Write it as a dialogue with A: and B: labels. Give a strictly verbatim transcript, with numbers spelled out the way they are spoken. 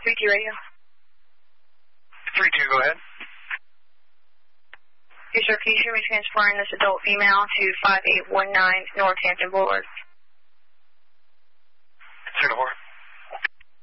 A: three two radio.
B: three two, go ahead.
A: Yes, sir. Can you hear me transporting this adult female to five eight one nine Northampton Boulevard?
B: Zero four.